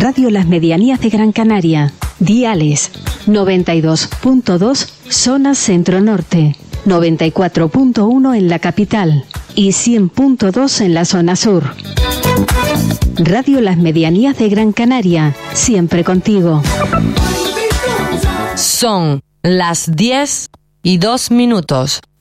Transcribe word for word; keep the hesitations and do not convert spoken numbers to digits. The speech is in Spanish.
Radio Las Medianías de Gran Canaria. Diales noventa y dos punto dos zona centro-norte, noventa y cuatro punto uno en la capital y cien punto dos en la zona sur. Radio Las Medianías de Gran Canaria, siempre contigo. Son las diez y dos minutos.